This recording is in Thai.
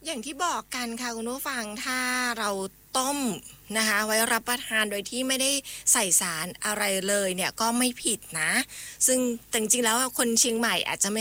อย่างที่บอกกันค่ะคุณผู้ฟังถ้าเราต้มนะคะไว้รับประทานโดยที่ไม่ได้ใส่สารอะไรเลยเนี่ยก็ไม่ผิดนะซึ่งแต่จริงๆแล้วคนเชียงใหม่อาจจะไม่